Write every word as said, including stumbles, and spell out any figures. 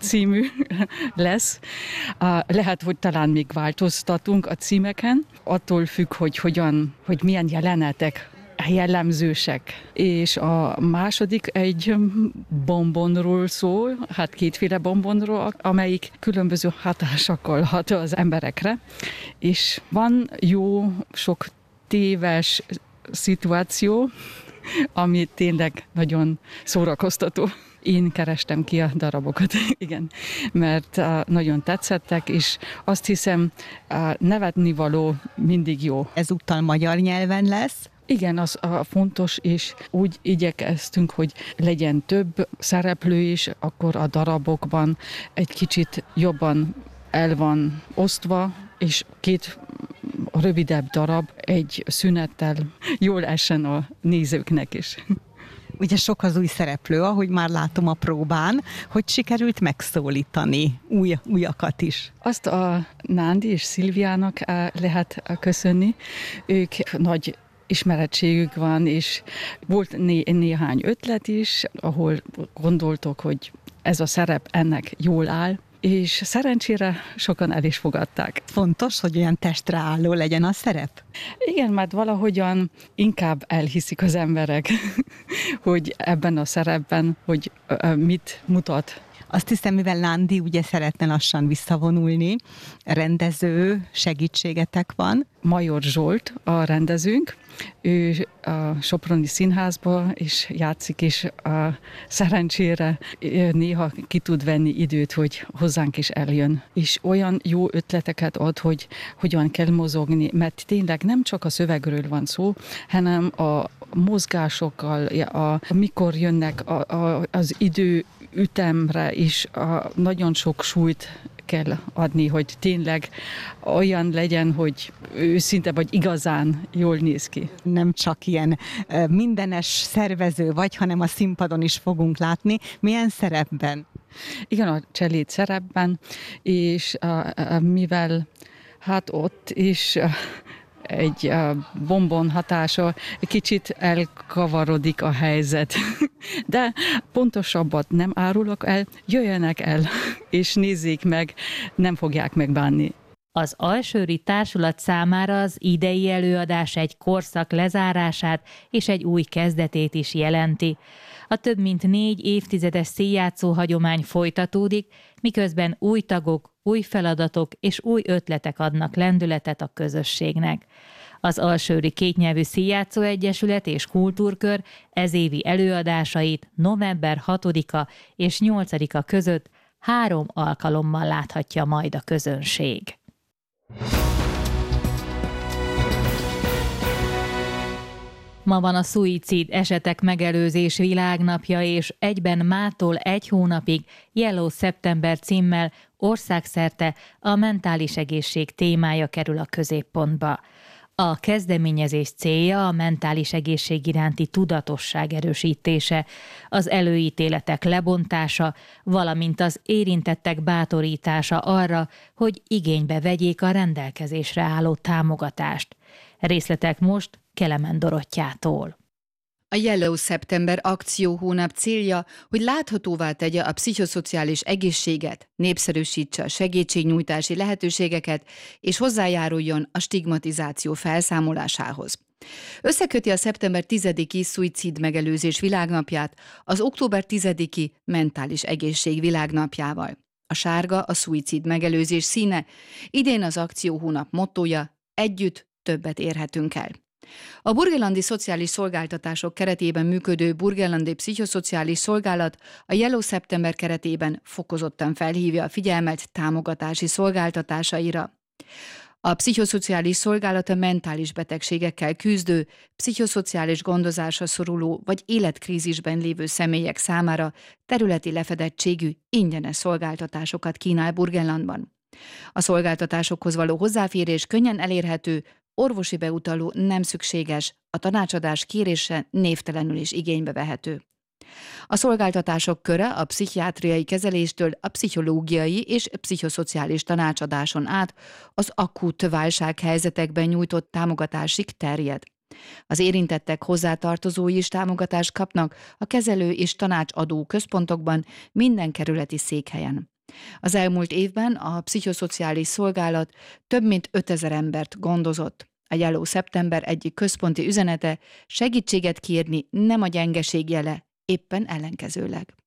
című lesz. Lehet, hogy talán még változtatunk a címeken, attól függ, hogy hogyan, hogy milyen jelenetek jellemzősek. És a második egy bombonról szól, hát kétféle bombonról, amelyik különböző hatásokkal hat az emberekre. És van jó sok téves szituáció, ami tényleg nagyon szórakoztató. Én kerestem ki a darabokat, igen, mert uh, nagyon tetszettek, és azt hiszem, uh, nevetnivaló mindig jó. Ezúttal magyar nyelven lesz? Igen, az a fontos, és úgy igyekeztünk, hogy legyen több szereplő is, akkor a darabokban egy kicsit jobban el van osztva, és két rövidebb darab egy szünettel jól essen a nézőknek is. Ugye sok az új szereplő, ahogy már látom a próbán, hogy sikerült megszólítani új, újakat is. Azt a Nándi és Szilviának lehet köszönni. Ők nagy ismerettségük van, és volt né- néhány ötlet is, ahol gondoltok, hogy ez a szerep ennek jól áll, és szerencsére sokan el is fogadták. Fontos, hogy olyan testre álló legyen a szerep? Igen, mert valahogyan inkább elhiszik az emberek, hogy ebben a szerepben, hogy mit mutat. Azt hiszem, mivel Nándi ugye szeretne lassan visszavonulni, rendező segítségetek van. Major Zsolt a rendezőnk, ő a Soproni Színházba is játszik, és a szerencsére néha ki tud venni időt, hogy hozzánk is eljön. És olyan jó ötleteket ad, hogy hogyan kell mozogni, mert tényleg nem csak a szövegről van szó, hanem a mozgásokkal, a, mikor jönnek a, a, az idő ütemre is a, nagyon sok súlyt kell adni, hogy tényleg olyan legyen, hogy őszinte vagy igazán jól néz ki. Nem csak ilyen mindenes szervező vagy, hanem a színpadon is fogunk látni. Milyen szerepben? Igen, a cseléd szerepben, és a, a, mivel hát ott is a, egy bombon hatása, kicsit elkavarodik a helyzet. De pontosabbat nem árulok el, jöjjenek el, és nézzék meg, nem fogják megbánni. Az Alsőri Társulat számára az idei előadás egy korszak lezárását és egy új kezdetét is jelenti. A több mint négy évtizedes színjátszó hagyomány folytatódik, miközben új tagok, új feladatok és új ötletek adnak lendületet a közösségnek. Az Alsőri Kétnyelvű Színjátszó Egyesület és Kultúrkör ezévi előadásait november hatodika és nyolcadika között három alkalommal láthatja majd a közönség. Ma van a szuicid esetek megelőzés világnapja, és egyben mától egy hónapig Yellow September címmel országszerte a mentális egészség témája kerül a középpontba. A kezdeményezés célja a mentális egészség iránti tudatosság erősítése, az előítéletek lebontása, valamint az érintettek bátorítása arra, hogy igénybe vegyék a rendelkezésre álló támogatást. Részletek most Kelemen Dorottyától. A Yellow September akcióhónap célja, hogy láthatóvá tegye a pszichoszociális egészséget, népszerűsítse a segítségnyújtási lehetőségeket, és hozzájáruljon a stigmatizáció felszámolásához. Összeköti a szeptember tizediki szuicid megelőzés világnapját az október tizediki mentális egészség világnapjával. A sárga a szuicid megelőzés színe, idén az akcióhónap mottója: együtt többet érhetünk el. A burgenlandi szociális szolgáltatások keretében működő burgenlandi pszichoszociális szolgálat a Yellow September keretében fokozottan felhívja a figyelmet támogatási szolgáltatásaira. A pszichoszociális szolgálat a mentális betegségekkel küzdő, pszichoszociális gondozásra szoruló vagy életkrízisben lévő személyek számára területi lefedettségű, ingyenes szolgáltatásokat kínál Burgenlandban. A szolgáltatásokhoz való hozzáférés könnyen elérhető, orvosi beutaló nem szükséges, a tanácsadás kérése névtelenül is igénybe vehető. A szolgáltatások köre a pszichiátriai kezeléstől a pszichológiai és pszichoszociális tanácsadáson át az akut válsághelyzetekben nyújtott támogatásig terjed. Az érintettek hozzátartozói is támogatást kapnak a kezelő és tanácsadó központokban minden kerületi székhelyen. Az elmúlt évben a pszichoszociális szolgálat több mint ötezer embert gondozott. A Yellow September egyik központi üzenete: segítséget kérni nem a gyengeség jele, éppen ellenkezőleg.